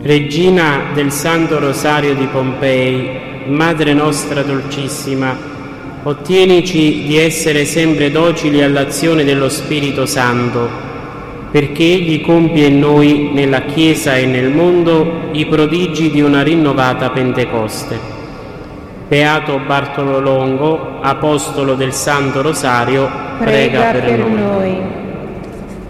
Regina del Santo Rosario di Pompei, Madre nostra dolcissima, ottienici di essere sempre docili all'azione dello Spirito Santo, perché Egli compie in noi, nella Chiesa e nel mondo, i prodigi di una rinnovata Pentecoste. Beato Bartolo Longo, Apostolo del Santo Rosario, prega per noi.